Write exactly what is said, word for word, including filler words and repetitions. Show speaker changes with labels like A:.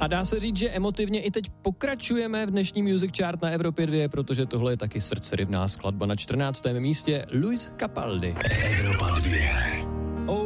A: A dá se říct, že emotivně i teď pokračujeme v dnešní Music Chart na Evropě dva, protože tohle je taky srdcerivná skladba na čtrnáctém místě Luis Capaldi.
B: Evropa dva.